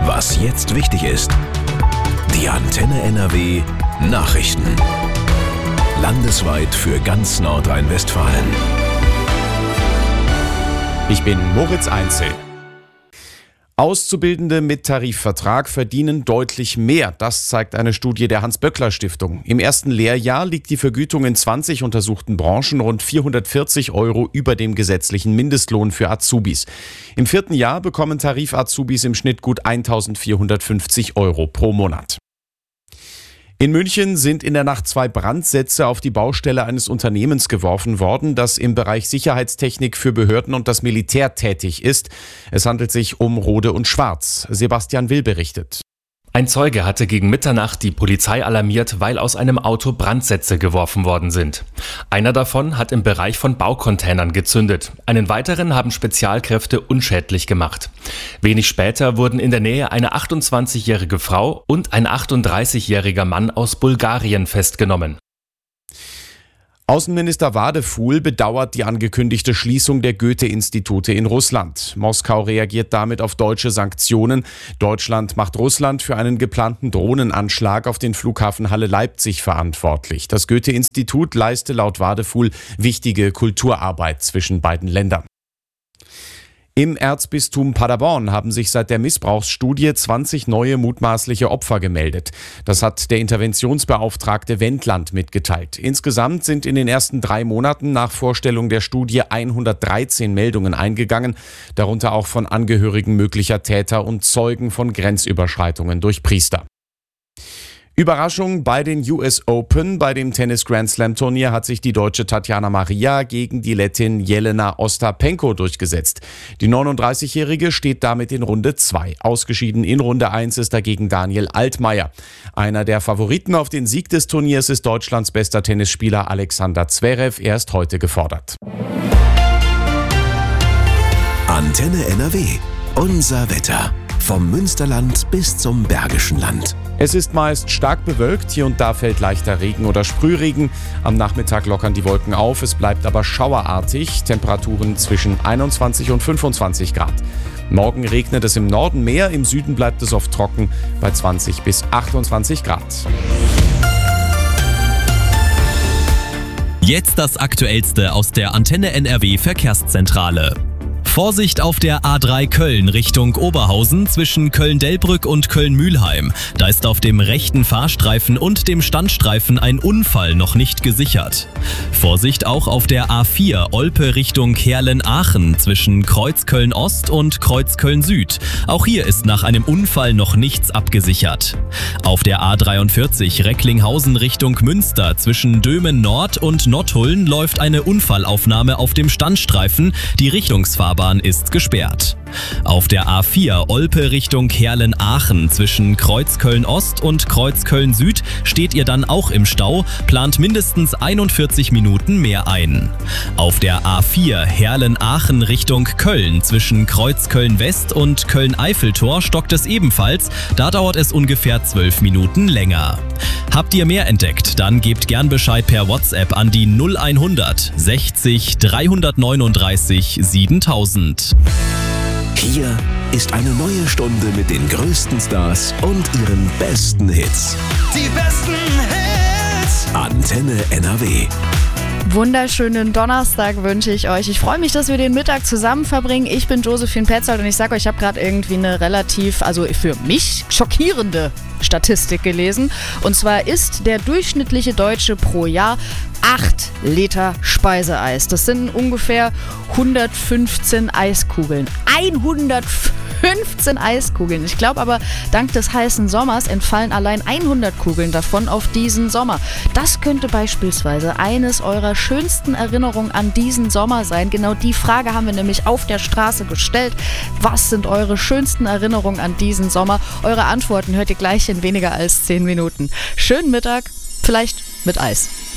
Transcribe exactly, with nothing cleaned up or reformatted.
Was jetzt wichtig ist. Die Antenne N R W Nachrichten. Landesweit für ganz Nordrhein-Westfalen. Ich bin Moritz Einzel. Auszubildende mit Tarifvertrag verdienen deutlich mehr. Das zeigt eine Studie der Hans-Böckler-Stiftung. Im ersten Lehrjahr liegt die Vergütung in zwanzig untersuchten Branchen rund vierhundertvierzig Euro über dem gesetzlichen Mindestlohn für Azubis. Im vierten Jahr bekommen Tarif-Azubis im Schnitt gut eintausendvierhundertfünfzig Euro pro Monat. In München sind in der Nacht zwei Brandsätze auf die Baustelle eines Unternehmens geworfen worden, das im Bereich Sicherheitstechnik für Behörden und das Militär tätig ist. Es handelt sich um Rohde und Schwarz. Sebastian Will berichtet. Ein Zeuge hatte gegen Mitternacht die Polizei alarmiert, weil aus einem Auto Brandsätze geworfen worden sind. Einer davon hat im Bereich von Baucontainern gezündet. Einen weiteren haben Spezialkräfte unschädlich gemacht. Wenig später wurden in der Nähe eine achtundzwanzigjährige Frau und ein achtunddreißigjähriger Mann aus Bulgarien festgenommen. Außenminister Wadefuhl bedauert die angekündigte Schließung der Goethe-Institute in Russland. Moskau reagiert damit auf deutsche Sanktionen. Deutschland macht Russland für einen geplanten Drohnenanschlag auf den Flughafen Halle-Leipzig verantwortlich. Das Goethe-Institut leiste laut Wadefuhl wichtige Kulturarbeit zwischen beiden Ländern. Im Erzbistum Paderborn haben sich seit der Missbrauchsstudie zwanzig neue mutmaßliche Opfer gemeldet. Das hat der Interventionsbeauftragte Wendland mitgeteilt. Insgesamt sind in den ersten drei Monaten nach Vorstellung der Studie hundertdreizehn Meldungen eingegangen, darunter auch von Angehörigen möglicher Täter und Zeugen von Grenzüberschreitungen durch Priester. Überraschung bei den U S Open. Bei dem Tennis-Grand-Slam-Turnier hat sich die Deutsche Tatjana Maria gegen die Lettin Jelena Ostapenko durchgesetzt. Die neununddreißigjährige steht damit in Runde zwei. Ausgeschieden in Runde eins ist dagegen Daniel Altmaier. Einer der Favoriten auf den Sieg des Turniers ist Deutschlands bester Tennisspieler Alexander Zverev. Er ist heute gefordert. Antenne N R W. Unser Wetter. Vom Münsterland bis zum Bergischen Land. Es ist meist stark bewölkt, hier und da fällt leichter Regen oder Sprühregen. Am Nachmittag lockern die Wolken auf, es bleibt aber schauerartig, Temperaturen zwischen einundzwanzig und fünfundzwanzig Grad. Morgen regnet es im Norden mehr, im Süden bleibt es oft trocken bei zwanzig bis achtundzwanzig Grad. Jetzt das Aktuellste aus der Antenne N R W Verkehrszentrale. Vorsicht auf der A drei Köln Richtung Oberhausen zwischen Köln-Delbrück und Köln-Mühlheim. Da ist auf dem rechten Fahrstreifen und dem Standstreifen ein Unfall noch nicht gesichert. Vorsicht auch auf der A vier Olpe Richtung Heerlen-Aachen zwischen Kreuz-Köln-Ost und Kreuz-Köln-Süd. Auch hier ist nach einem Unfall noch nichts abgesichert. Auf der A dreiundvierzig Recklinghausen Richtung Münster zwischen Dömen Nord und Nottuln läuft eine Unfallaufnahme auf dem Standstreifen. Die Richtungsfahrbahn ist gesperrt. Auf der A vier Olpe Richtung Heerlen-Aachen zwischen Kreuz-Köln-Ost und Kreuz-Köln-Süd steht ihr dann auch im Stau, plant mindestens einundvierzig Minuten mehr ein. Auf der A vier Heerlen-Aachen Richtung Köln zwischen Kreuz-Köln-West und Köln-Eiffeltor stockt es ebenfalls, da dauert es ungefähr zwölf Minuten länger. Habt ihr mehr entdeckt, dann gebt gern Bescheid per WhatsApp an die null hundert sechzig dreihundertneununddreißig siebentausend. Hier ist eine neue Stunde mit den größten Stars und ihren besten Hits. Die besten Hits. Antenne N R W. Wunderschönen Donnerstag wünsche ich euch. Ich freue mich, dass wir den Mittag zusammen verbringen. Ich bin Josephine Petzold und ich sage euch, ich habe gerade irgendwie eine relativ, also für mich schockierende Statistik gelesen. Und zwar isst der durchschnittliche Deutsche pro Jahr acht Liter Speiseeis. Das sind ungefähr hundertfünfzehn Eiskugeln. hundertfünfzehn Eiskugeln. Ich glaube aber, dank des heißen Sommers entfallen allein hundert Kugeln davon auf diesen Sommer. Das könnte beispielsweise eines eurer schönsten Erinnerungen an diesen Sommer sein. Genau die Frage haben wir nämlich auf der Straße gestellt. Was sind eure schönsten Erinnerungen an diesen Sommer? Eure Antworten hört ihr gleich in weniger als zehn Minuten. Schönen Mittag, vielleicht mit Eis.